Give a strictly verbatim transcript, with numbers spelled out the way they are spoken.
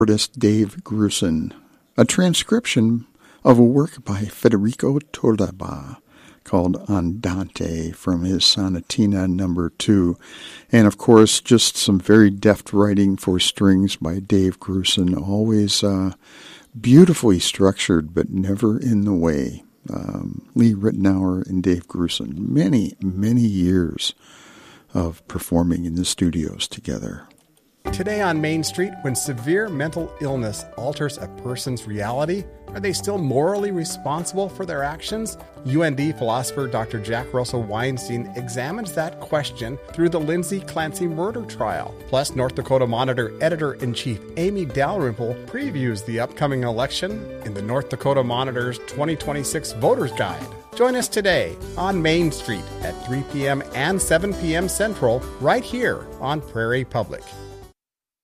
artist Dave Grusin, a transcription of a work by Federico Tolaba called Andante from his Sonatina number two. And of course, just some very deft writing for strings by Dave Grusin, always uh, beautifully structured but never in the way. Um, Lee Ritenour and Dave Grusin, many, many years of performing in the studios together. Today on Main Street, when severe mental illness alters a person's reality, are they still morally responsible for their actions? U N D philosopher Doctor Jack Russell Weinstein examines that question through the Lindsay Clancy murder trial. Plus, North Dakota Monitor Editor-in-Chief Amy Dalrymple previews the upcoming election in the North Dakota Monitor's twenty twenty-six Voters Guide. Join us today on Main Street at three p.m. and seven p.m. Central, right here on Prairie Public.